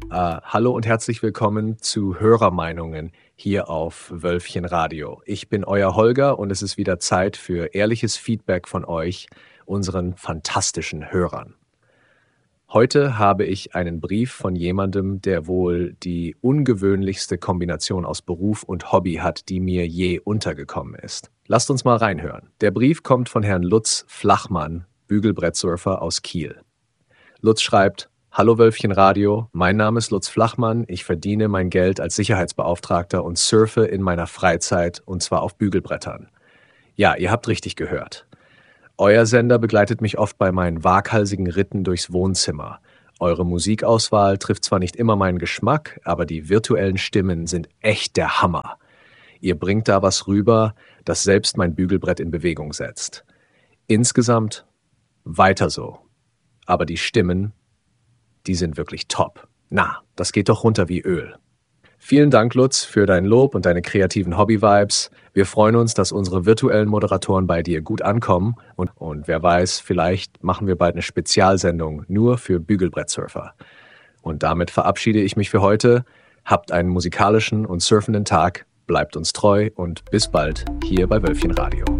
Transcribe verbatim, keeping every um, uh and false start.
Äh, hallo und herzlich willkommen zu Hörermeinungen hier auf Wölfchen Radio. Ich bin euer Holger und es ist wieder Zeit für ehrliches Feedback von euch, unseren fantastischen Hörern. Heute habe ich einen Brief von jemandem, der wohl die ungewöhnlichste Kombination aus Beruf und Hobby hat, die mir je untergekommen ist. Lasst uns mal reinhören. Der Brief kommt von Herrn Lutz Flachmann, Bügelbrettsurfer aus Kiel. Lutz schreibt: Hallo Wölfchen Radio, mein Name ist Lutz Flachmann, ich verdiene mein Geld als Sicherheitsbeauftragter und surfe in meiner Freizeit und zwar auf Bügelbrettern. Ja, ihr habt richtig gehört. Euer Sender begleitet mich oft bei meinen waghalsigen Ritten durchs Wohnzimmer. Eure Musikauswahl trifft zwar nicht immer meinen Geschmack, aber die virtuellen Stimmen sind echt der Hammer. Ihr bringt da was rüber, das selbst mein Bügelbrett in Bewegung setzt. Insgesamt weiter so. Aber die Stimmen, die sind wirklich top. Na, das geht doch runter wie Öl. Vielen Dank, Lutz, für dein Lob und deine kreativen Hobby-Vibes. Wir freuen uns, dass unsere virtuellen Moderatoren bei dir gut ankommen. Und, und wer weiß, vielleicht machen wir bald eine Spezialsendung nur für Bügelbrettsurfer. Und damit verabschiede ich mich für heute. Habt einen musikalischen und surfenden Tag, bleibt uns treu und bis bald hier bei Wölfchen Radio.